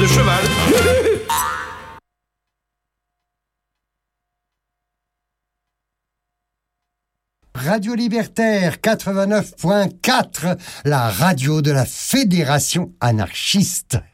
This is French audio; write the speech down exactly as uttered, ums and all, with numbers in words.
de cheval. Radio Libertaire quatre-vingt-neuf point quatre, la radio de la Fédération anarchiste.